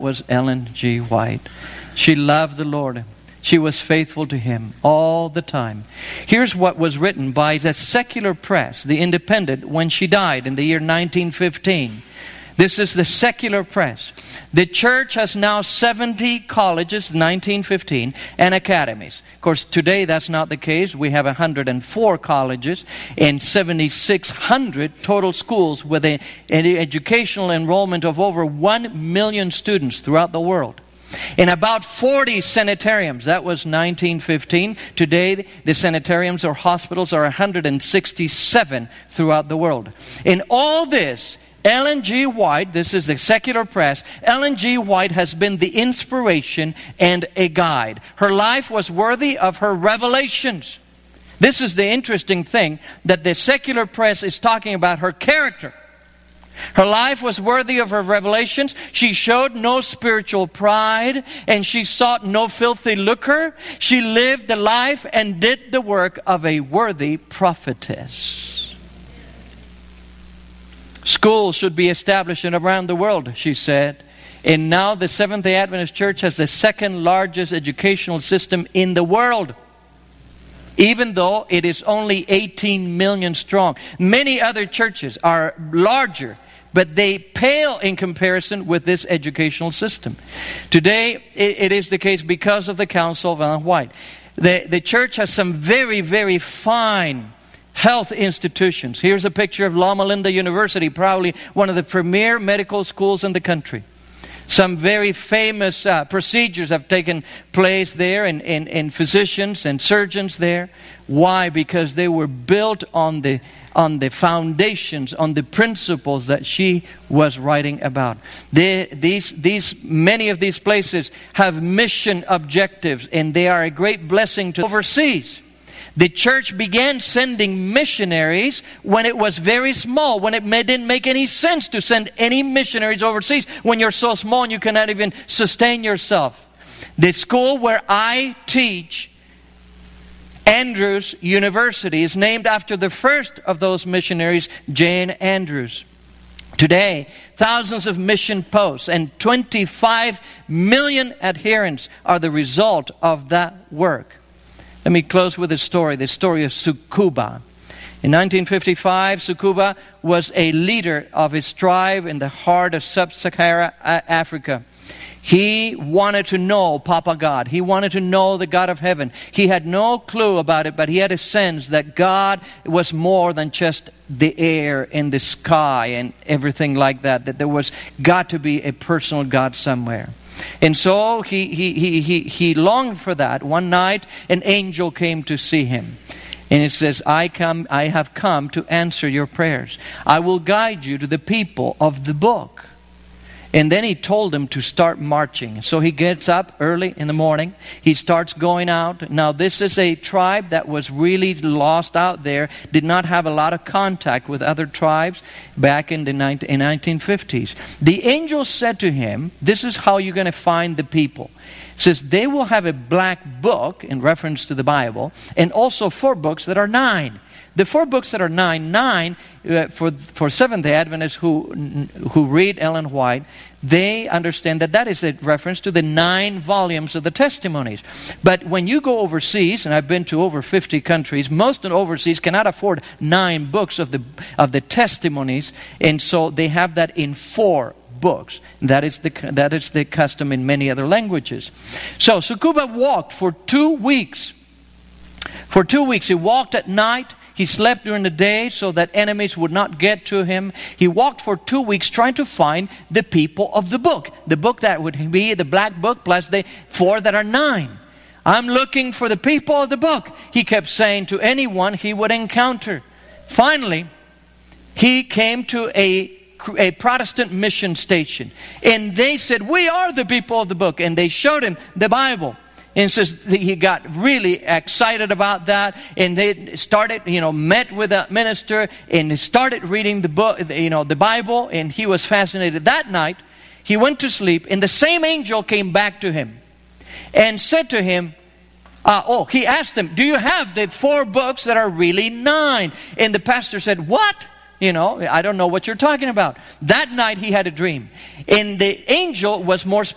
was Ellen G. White. She loved the Lord. She was faithful to Him all the time. Here's what was written by the secular press, The Independent, when she died in the year 1915. This is the secular press. The church has now 70 colleges, 1915, and academies. Of course, today that's not the case. We have 104 colleges and 7,600 total schools with an educational enrollment of over 1 million students throughout the world. In about 40 sanitariums, that was 1915. Today, the sanitariums or hospitals are 167 throughout the world. In all this, Ellen G. White, this is the secular press, Ellen G. White has been the inspiration and a guide. Her life was worthy of her revelations. This is the interesting thing, that the secular press is talking about her character. Her life was worthy of her revelations. She showed no spiritual pride, and she sought no filthy lucre. She lived the life and did the work of a worthy prophetess. Schools should be established around the world, she said. And now the Seventh-day Adventist Church has the second largest educational system in the world, even though it is only 18 million strong. Many other churches are larger, but they pale in comparison with this educational system. Today, it is the case because of the Council of Ellen White. The church has some very, very fine health institutions. Here's a picture of Loma Linda University, probably one of the premier medical schools in the country. Some very famous procedures have taken place there in physicians and surgeons there. Why? Because they were built on the foundations, on the principles that she was writing about. Many of these places have mission objectives, and they are a great blessing to overseas. The church began sending missionaries when it was very small, when it didn't make any sense to send any missionaries overseas, when you're so small and you cannot even sustain yourself. The school where I teach, Andrews University, is named after the first of those missionaries, Jane Andrews. Today, thousands of mission posts and 25 million adherents are the result of that work. Let me close with the story of Tsukuba. In 1955, Tsukuba was a leader of his tribe in the heart of sub-Saharan Africa. He wanted to know Papa God. He wanted to know the God of heaven. He had no clue about it, but he had a sense that God was more than just the air and the sky and everything like that, that there was got to be a personal God somewhere. And so he longed for that. One night, an angel came to see him. And it says, I have come to answer your prayers. I will guide you to the people of the book. And then he told them to start marching. So he gets up early in the morning. He starts going out. Now this is a tribe that was really lost out there. Did not have a lot of contact with other tribes back in the 1950s. The angel said to him, this is how you're going to find the people. It says, they will have a black book, in reference to the Bible, and also 4 books that are 9. The 4 books that are 9 for Seventh-day Adventists who read Ellen White, they understand that is a reference to the 9 volumes of the testimonies. But when you go overseas, and I've been to over 50 countries, most overseas cannot afford 9 books of the testimonies, and so they have that in 4 books. That is the custom in many other languages. So Tsukuba walked for 2 weeks. For 2 weeks, he walked at night. He slept during the day so that enemies would not get to him. He walked for 2 weeks trying to find the people of the book. The book that would be the black book plus the 4 that are 9. I'm looking for the people of the book, he kept saying to anyone he would encounter. Finally, he came to a Protestant mission station. And they said, we are the people of the book. And they showed him the Bible. And says he got really excited about that, and they started, met with a minister and started reading the book, the Bible, and he was fascinated. That night, he went to sleep, and the same angel came back to him and said to him, he asked him, do you have the 4 books that are really 9? And the pastor said, what? I don't know what you're talking about. That night he had a dream. And the angel was more